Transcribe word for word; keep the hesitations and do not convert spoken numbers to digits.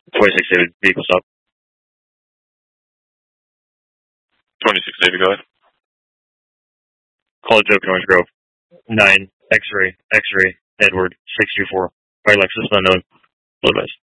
twenty-six David, vehicle stop. twenty-six David, go ahead. Call Joke Orange Grove. nine, X-ray, X-ray, Edward, six two four. By Lexus unknown. Low advice.